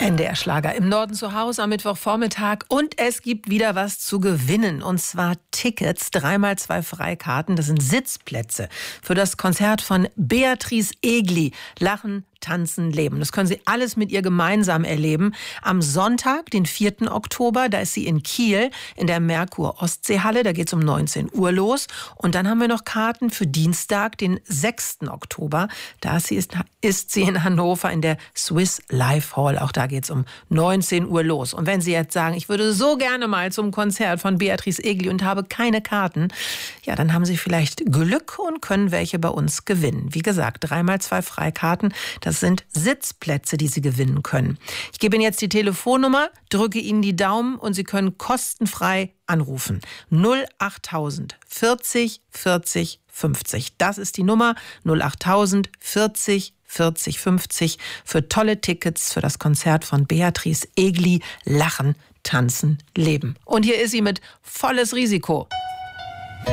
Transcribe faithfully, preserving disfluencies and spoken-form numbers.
N D R-Schlager im Norden zu Hause am Mittwochvormittag. Und es gibt wieder was zu gewinnen. Und zwar Tickets, dreimal zwei Freikarten. Das sind Sitzplätze für das Konzert von Beatrice Egli. Lachen, Tanzen, Leben. Das können Sie alles mit ihr gemeinsam erleben. Am Sonntag, den vierten Oktober, da ist sie in Kiel in der Merkur Ostseehalle. Da geht es um neunzehn Uhr los. Und dann haben wir noch Karten für Dienstag, den sechsten Oktober. Da ist sie, ist, ist sie in Hannover in der Swiss Life Hall. Auch da geht es um neunzehn Uhr los. Und wenn Sie jetzt sagen, ich würde so gerne mal zum Konzert von Beatrice Egli und habe keine Karten, ja, dann haben Sie vielleicht Glück und können welche bei uns gewinnen. Wie gesagt, dreimal zwei Freikarten. Das sind Sitzplätze, die Sie gewinnen können. Ich gebe Ihnen jetzt die Telefonnummer, drücke Ihnen die Daumen und Sie können kostenfrei anrufen. null achttausend vierzig vierzig fünfzig. Das ist die Nummer null achttausend vierzig vierzig fünfzig für tolle Tickets für das Konzert von Beatrice Egli. Lachen, tanzen, leben. Und hier ist sie mit Volles Risiko.